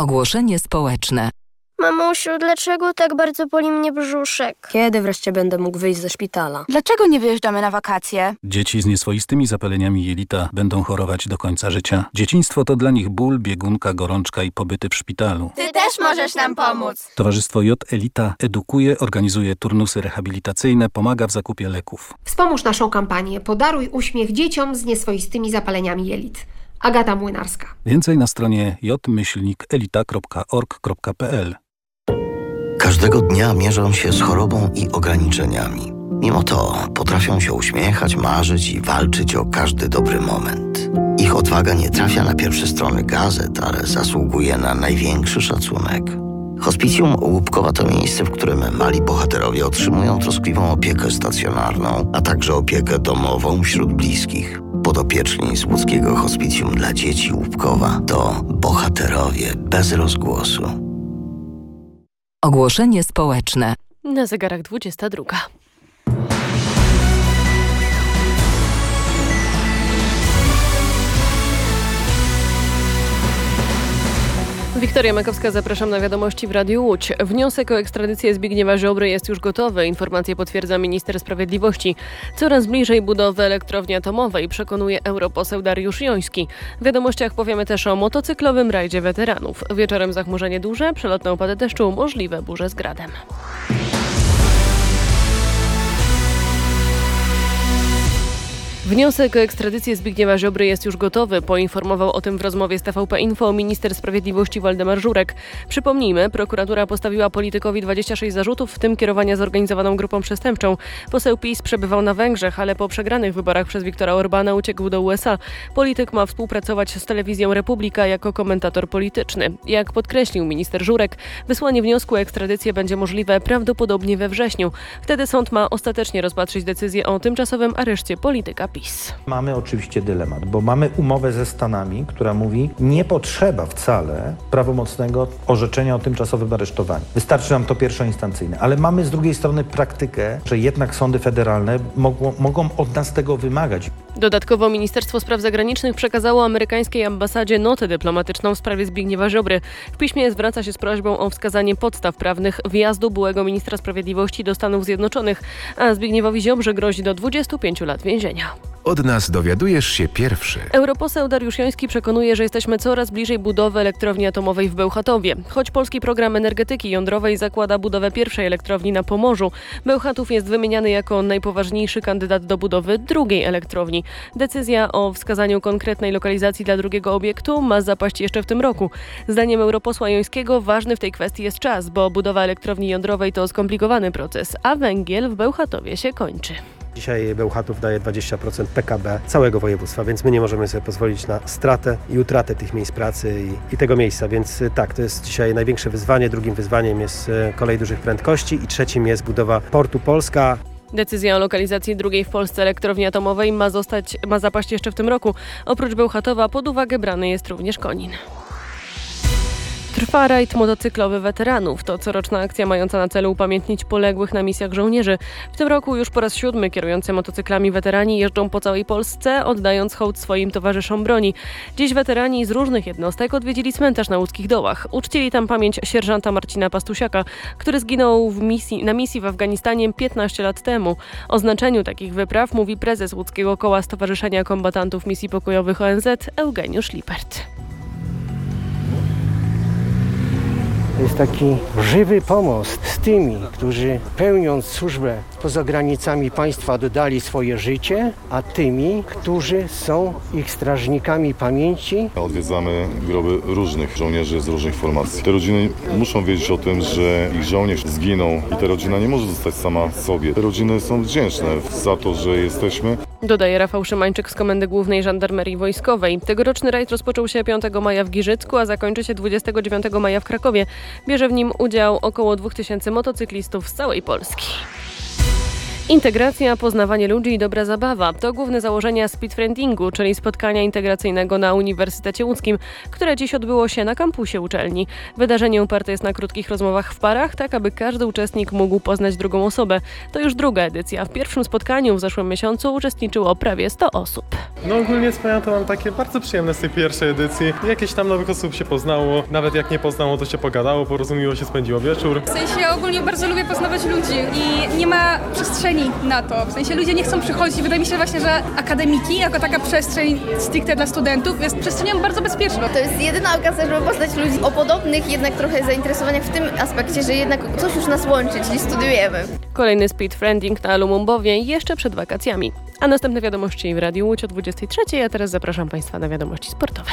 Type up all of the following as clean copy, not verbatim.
Ogłoszenie społeczne. Mamusiu, dlaczego tak bardzo boli mnie brzuszek? Kiedy wreszcie będę mógł wyjść ze szpitala? Dlaczego nie wyjeżdżamy na wakacje? Dzieci z nieswoistymi zapaleniami jelita będą chorować do końca życia. Dzieciństwo to dla nich ból, biegunka, gorączka i pobyty w szpitalu. Ty też możesz nam pomóc. Towarzystwo J Elita edukuje, organizuje turnusy rehabilitacyjne, pomaga w zakupie leków. Wspomóż naszą kampanię Podaruj uśmiech dzieciom z nieswoistymi zapaleniami jelit. Agata Młynarska. Więcej na stronie j-elita.org.pl. Każdego dnia mierzą się z chorobą i ograniczeniami. Mimo to potrafią się uśmiechać, marzyć i walczyć o każdy dobry moment. Ich odwaga nie trafia na pierwsze strony gazet, ale zasługuje na największy szacunek. Hospicjum Łupkowa to miejsce, w którym mali bohaterowie otrzymują troskliwą opiekę stacjonarną, a także opiekę domową wśród bliskich. Podopieczni z łódzkiego Hospicjum dla Dzieci Łupkowa to bohaterowie bez rozgłosu. Ogłoszenie społeczne. Na zegarach 22. Wiktoria Makowska, zapraszam na wiadomości w Radiu Łódź. Wniosek o ekstradycję Zbigniewa Ziobry jest już gotowy. Informację potwierdza minister sprawiedliwości. Coraz bliżej budowy elektrowni atomowej, przekonuje europoseł Dariusz Joński. W wiadomościach powiemy też o motocyklowym rajdzie weteranów. Wieczorem zachmurzenie duże, przelotne opady deszczu, możliwe burze z gradem. Wniosek o ekstradycję Zbigniewa Ziobry jest już gotowy. Poinformował o tym w rozmowie z TVP Info minister sprawiedliwości Waldemar Żurek. Przypomnijmy, prokuratura postawiła politykowi 26 zarzutów, w tym kierowania zorganizowaną grupą przestępczą. Poseł PiS przebywał na Węgrzech, ale po przegranych wyborach przez Viktora Orbana uciekł do USA. Polityk ma współpracować z telewizją Republika jako komentator polityczny. Jak podkreślił minister Żurek, wysłanie wniosku o ekstradycję będzie możliwe prawdopodobnie we wrześniu. Wtedy sąd ma ostatecznie rozpatrzyć decyzję o tymczasowym areszcie polityka PiS. Mamy oczywiście dylemat, bo mamy umowę ze Stanami, która mówi, nie potrzeba wcale prawomocnego orzeczenia o tymczasowym aresztowaniu. Wystarczy nam to pierwszoinstancyjne, ale mamy z drugiej strony praktykę, że jednak sądy federalne mogą od nas tego wymagać. Dodatkowo Ministerstwo Spraw Zagranicznych przekazało amerykańskiej ambasadzie notę dyplomatyczną w sprawie Zbigniewa Ziobry. W piśmie zwraca się z prośbą o wskazanie podstaw prawnych wjazdu byłego ministra sprawiedliwości do Stanów Zjednoczonych, a Zbigniewowi Ziobrze grozi do 25 lat więzienia. Od nas dowiadujesz się pierwszy. Europoseł Dariusz Joński przekonuje, że jesteśmy coraz bliżej budowy elektrowni atomowej w Bełchatowie. Choć polski program energetyki jądrowej zakłada budowę pierwszej elektrowni na Pomorzu, Bełchatów jest wymieniany jako najpoważniejszy kandydat do budowy drugiej elektrowni. Decyzja o wskazaniu konkretnej lokalizacji dla drugiego obiektu ma zapaść jeszcze w tym roku. Zdaniem europosła Jońskiego ważny w tej kwestii jest czas, bo budowa elektrowni jądrowej to skomplikowany proces, a węgiel w Bełchatowie się kończy. Dzisiaj Bełchatów daje 20% PKB całego województwa, więc my nie możemy sobie pozwolić na stratę i utratę tych miejsc pracy i tego miejsca, więc tak, to jest dzisiaj największe wyzwanie. Drugim wyzwaniem jest kolej dużych prędkości i trzecim jest budowa portu Polska. Decyzja o lokalizacji drugiej w Polsce elektrowni atomowej ma zapaść jeszcze w tym roku. Oprócz Bełchatowa pod uwagę brany jest również Konin. Trwa rajd motocyklowy weteranów. To coroczna akcja mająca na celu upamiętnić poległych na misjach żołnierzy. W tym roku już po raz 7 kierujący motocyklami weterani jeżdżą po całej Polsce, oddając hołd swoim towarzyszom broni. Dziś weterani z różnych jednostek odwiedzili cmentarz na Łódzkich Dołach. Uczcili tam pamięć sierżanta Marcina Pastusiaka, który zginął na misji w Afganistanie 15 lat temu. O znaczeniu takich wypraw mówi prezes Łódzkiego Koła Stowarzyszenia Kombatantów Misji Pokojowych ONZ Eugeniusz Lippert. To jest taki żywy pomost z tymi, którzy pełniąc służbę poza granicami państwa oddali swoje życie, a tymi, którzy są ich strażnikami pamięci. Odwiedzamy groby różnych żołnierzy z różnych formacji. Te rodziny muszą wiedzieć o tym, że ich żołnierz zginął i ta rodzina nie może zostać sama sobie. Te rodziny są wdzięczne za to, że jesteśmy. Dodaje Rafał Szymańczyk z Komendy Głównej Żandarmerii Wojskowej. Tegoroczny rajd rozpoczął się 5 maja w Giżycku, a zakończy się 29 maja w Krakowie. Bierze w nim udział około 2000 motocyklistów z całej Polski. Integracja, poznawanie ludzi i dobra zabawa to główne założenia speedfriendingu, czyli spotkania integracyjnego na Uniwersytecie Łódzkim, które dziś odbyło się na kampusie uczelni. Wydarzenie oparte jest na krótkich rozmowach w parach, tak aby każdy uczestnik mógł poznać drugą osobę. To już druga edycja. W pierwszym spotkaniu w zeszłym miesiącu uczestniczyło prawie 100 osób. No ogólnie mam takie bardzo przyjemne z tej pierwszej edycji. Jakieś tam nowych osób się poznało, nawet jak nie poznało, to się pogadało, porozumiło się, spędziło wieczór. W sensie ja ogólnie bardzo lubię poznawać ludzi i nie ma przestrzeni na to. W sensie ludzie nie chcą przychodzić. Wydaje mi się właśnie, że akademiki, jako taka przestrzeń stricte dla studentów, jest przestrzenią bardzo bezpieczną. To jest jedyna okazja, żeby poznać ludzi o podobnych jednak trochę zainteresowaniach w tym aspekcie, że jednak coś już nas łączy, czyli studiujemy. Kolejny speedfriending na Lumumbowie jeszcze przed wakacjami. A następne wiadomości w Radiu Łódź o 23:00, a teraz zapraszam Państwa na wiadomości sportowe.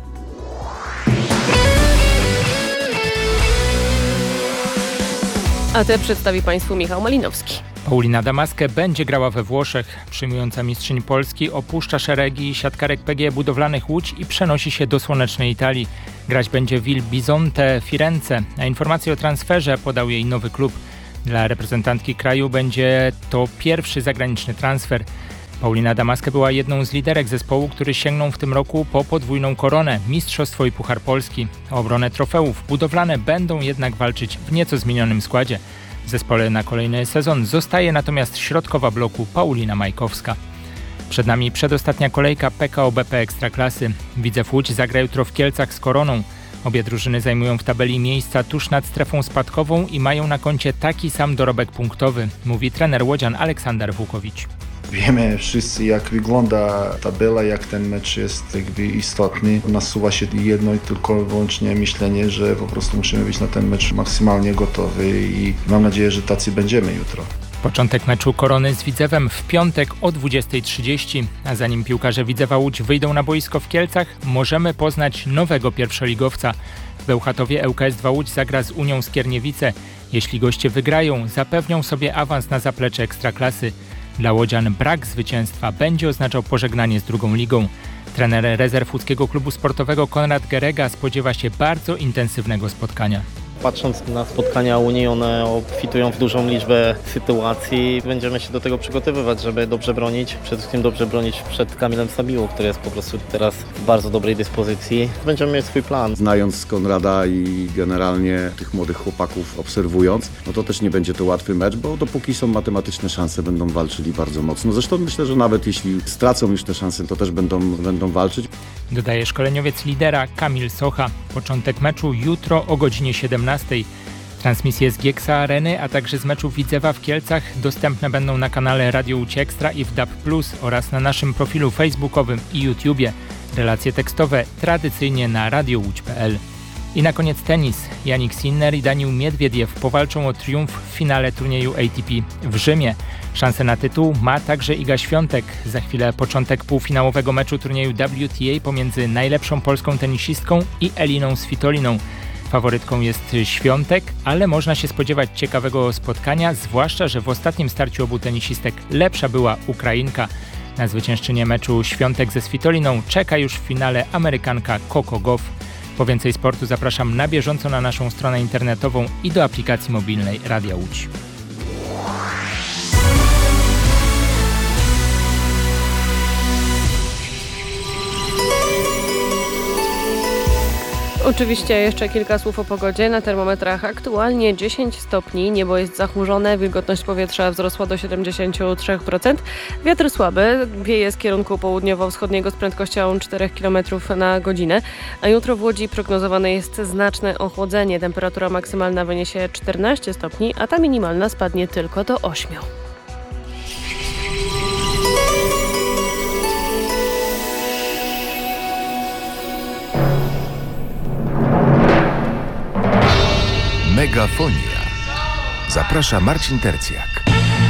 A te przedstawi Państwu Michał Malinowski. Paulina Damaskę będzie grała we Włoszech. Przyjmująca mistrzyni Polski opuszcza szeregi siatkarek PGE Budowlanych Łódź i przenosi się do słonecznej Italii. Grać będzie w Il Bisonte Firenze. A informację o transferze podał jej nowy klub. Dla reprezentantki kraju będzie to pierwszy zagraniczny transfer. Paulina Damaskę była jedną z liderek zespołu, który sięgnął w tym roku po podwójną koronę, mistrzostwo i Puchar Polski. O obronę trofeów budowlane będą jednak walczyć w nieco zmienionym składzie. W zespole na kolejny sezon zostaje natomiast środkowa bloku Paulina Majkowska. Przed nami przedostatnia kolejka PKO BP Ekstraklasy. Widzew Łódź zagra jutro w Kielcach z Koroną. Obie drużyny zajmują w tabeli miejsca tuż nad strefą spadkową i mają na koncie taki sam dorobek punktowy, mówi trener łodzian Aleksander Włukowicz. Wiemy wszyscy, jak wygląda tabela, jak ten mecz jest istotny. Nasuwa się jedno i tylko wyłącznie myślenie, że po prostu musimy być na ten mecz maksymalnie gotowy i mam nadzieję, że tacy będziemy jutro. Początek meczu Korony z Widzewem w piątek o 20:30, a zanim piłkarze Widzewa Łódź wyjdą na boisko w Kielcach, możemy poznać nowego pierwszoligowca. W Bełchatowie ŁKS-2 Łódź zagra z Unią Skierniewice. Jeśli goście wygrają, zapewnią sobie awans na zaplecze Ekstraklasy. Dla łodzian brak zwycięstwa będzie oznaczał pożegnanie z drugą ligą. Trener rezerw łódzkiego klubu sportowego Konrad Gerega spodziewa się bardzo intensywnego spotkania. Patrząc na spotkania Unii, one obfitują w dużą liczbę sytuacji. Będziemy się do tego przygotowywać, żeby dobrze bronić. Przede wszystkim dobrze bronić przed Kamilem Sabiłą, który jest po prostu teraz w bardzo dobrej dyspozycji. Będziemy mieć swój plan. Znając Konrada i generalnie tych młodych chłopaków obserwując, no to też nie będzie to łatwy mecz, bo dopóki są matematyczne szanse, będą walczyli bardzo mocno. Zresztą myślę, że nawet jeśli stracą już te szanse, to też będą walczyć. Dodaje szkoleniowiec lidera Kamil Socha. Początek meczu jutro o godzinie 17:00. Transmisje z Gieksa Areny, a także z meczu Widzewa w Kielcach dostępne będą na kanale Radio Łódź Ekstra i w DAB+ oraz na naszym profilu facebookowym i YouTubie. Relacje tekstowe tradycyjnie na radiowódź.pl. I na koniec tenis. Jannik Sinner i Daniil Miedwiediew powalczą o triumf w finale turnieju ATP w Rzymie. Szansę na tytuł ma także Iga Świątek. Za chwilę początek półfinałowego meczu turnieju WTA pomiędzy najlepszą polską tenisistką i Eliną Svitoliną. Faworytką jest Świątek, ale można się spodziewać ciekawego spotkania, zwłaszcza że w ostatnim starciu obu tenisistek lepsza była Ukrainka. Na zwyciężczynię meczu Świątek ze Svitoliną czeka już w finale Amerykanka Coco Gauff. Po więcej sportu zapraszam na bieżąco na naszą stronę internetową i do aplikacji mobilnej Radia Łódź. Oczywiście jeszcze kilka słów o pogodzie. Na termometrach aktualnie 10 stopni, niebo jest zachmurzone, wilgotność powietrza wzrosła do 73%. Wiatr słaby, wieje z kierunku południowo-wschodniego z prędkością 4 km na godzinę, a jutro w Łodzi prognozowane jest znaczne ochłodzenie. Temperatura maksymalna wyniesie 14 stopni, a ta minimalna spadnie tylko do 8. Megafonia. Zaprasza Marcin Tercjak.